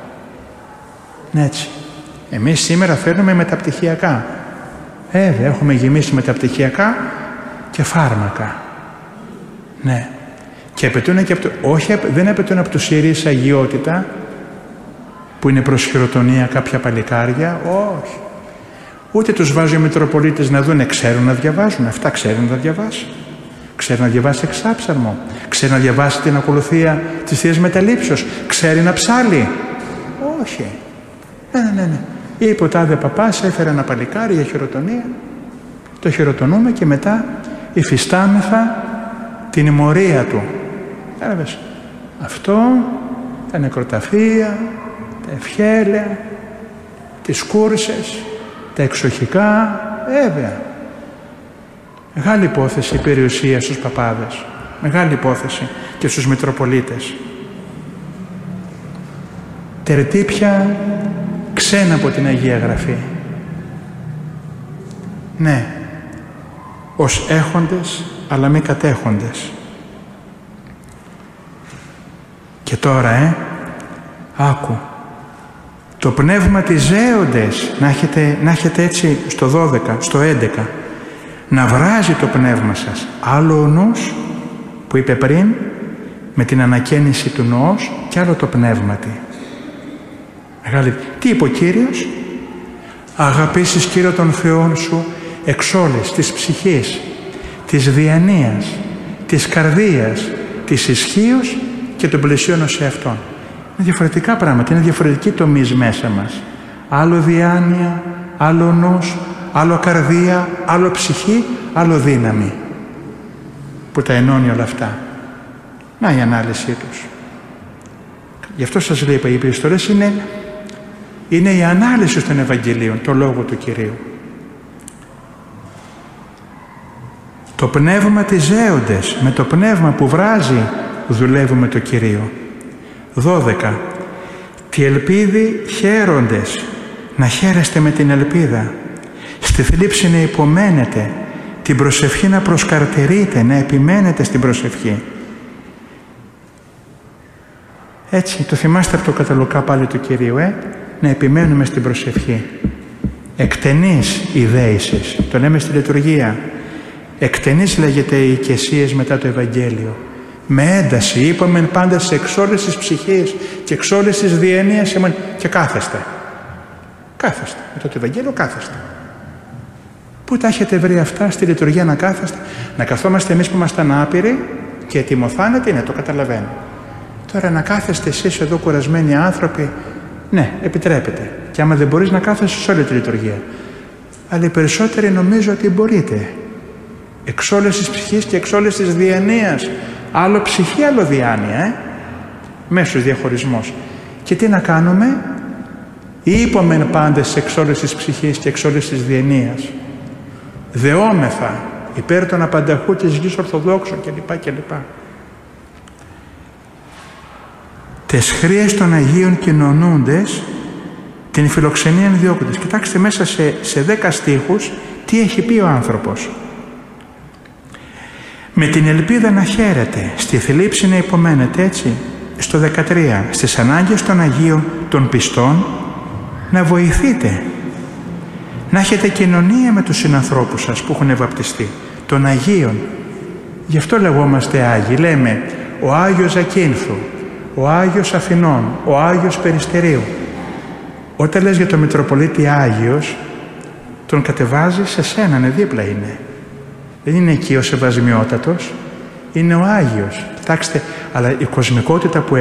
Έτσι. Εμείς σήμερα φέρνουμε μεταπτυχιακά. Βέβαια, έχουμε γεμίσει μεταπτυχιακά και φάρμακα. Ναι. Και απαιτούν και από το, όχι, δεν απαιτούν από το ΣΥΡΙΖΑ αγιότητα, που είναι προς χειροτονία κάποια παλικάρια, όχι. Ούτε τους βάζει ο Μητροπολίτης να δουν, ξέρουν να διαβάζουν, αυτά ξέρουν να διαβάσει. Ξέρει να διαβάσει εξάψαρμο, ξέρει να διαβάσει την ακολουθία της Θείας Μεταλήψεως, ξέρει να ψάλει. Όχι. Ναι, ναι, ναι. Είπε ο τάδε παπάς, έφερε ένα παλικάρι για χειροτονία, το χειροτονούμε και μετά υφιστάμεθα την ημωρία του. Έλαβες. Αυτό, τα νεκροταφεία, τα ευχέλαια, τις κούρσες, τα εξοχικά, βέβαια. Μεγάλη υπόθεση η περιουσία στους παπάδες. Μεγάλη υπόθεση και στους Μητροπολίτες. Τερτύπια ξένα από την Αγία Γραφή. Ναι, ως έχοντες αλλά μη κατέχοντες. Και τώρα, ε, άκου, το πνεύμα της ζέοντες, να έχετε, να έχετε έτσι στο δώδεκα, στο έντεκα, να βράζει το πνεύμα σας. Άλλο ο νους που είπε πριν, με την ανακαίνιση του νοός, και άλλο το πνεύματι. Μεγάλη. Τι είπε ο Κύριος? Αγαπήσεις Κύριο τον Θεόν σου εξ όλης της ψυχής, της διανοίας, της καρδίας, της ισχύως και των πλησίων ως εαυτόν. Είναι διαφορετικά πράγματα, είναι διαφορετικοί τομείς μέσα μας. Άλλο διάνοια, άλλο νους, άλλο καρδία, άλλο ψυχή, άλλο δύναμη, που τα ενώνει όλα αυτά. Να η ανάλυση τους. Γι' αυτό σας λέει, οι επιστολές είναι, είναι η ανάλυση των Ευαγγελίων, το λόγο του Κυρίου. Το πνεύμα της ζέοντες, με το πνεύμα που βράζει δουλεύουμε το Κυρίο. δώδεκα. Τη ελπίδη χαίροντες, να χαίρεστε με την ελπίδα. Στη θλίψη να υπομένετε, την προσευχή να προσκαρτερείτε, να επιμένετε στην προσευχή. Έτσι, το θυμάστε από το καταλουκά πάλι του Κυρίου, ε? Να επιμένουμε στην προσευχή. Εκτενής η δέησης, το λέμε στη λειτουργία. Εκτενής λέγεται οι οικεσίες μετά το Ευαγγέλιο. Με ένταση, είπαμε πάντα σε εξ όλης της ψυχής και εξ όλης της διανοίας και κάθεστε. Κάθεστε. Μετά το Ευαγγέλιο κάθεστε. Πού τα έχετε βρει αυτά στη λειτουργία να κάθεστε? Να καθόμαστε εμείς που ήμασταν άπειροι και ετοιμοθάνετε, ναι, το καταλαβαίνω. Τώρα να κάθεστε εσείς εδώ κουρασμένοι άνθρωποι, ναι, επιτρέπετε. Και άμα δεν μπορείς να κάθεσαι σε όλη τη λειτουργία. Αλλά οι περισσότεροι νομίζω ότι μπορείτε. Εξ όλης της ψυχής και εξ όλης της διανοίας. Άλλο ψυχή, άλλο διάνοια, ε? Μέσος διαχωρισμός. Και τι να κάνουμε? Είπομεν πάντες εξ όλης της ψυχής και εξ όλης της διανοίας. Δεόμεθα υπέρ των απανταχού της γης Ορθοδόξων κλπ. κλπ. Τες χρειές των Αγίων κοινωνούντες, την φιλοξενία διώκοντες. Κοιτάξτε μέσα σε, σε δέκα στίχους τι έχει πει ο άνθρωπος. Με την ελπίδα να χαίρετε, στη θλίψη να υπομένετε, έτσι. Στο δεκατρία, στις ανάγκες των Αγίων των πιστών να βοηθείτε. Να έχετε κοινωνία με τους συνανθρώπους σας που έχουν βαπτιστεί, των Αγίων. Γι' αυτό λεγόμαστε Άγιοι. Λέμε ο Άγιος Ζακίνθου, ο Άγιος Αθηνών, ο Άγιος Περιστερίου. Όταν λες για τον Μητροπολίτη Άγιος, τον κατεβάζεις σε σένα, ναι, δίπλα είναι. Δεν είναι εκεί ο Σεβασμιότατος, είναι ο Άγιος. Κοιτάξτε, αλλά η κοσμικότητα που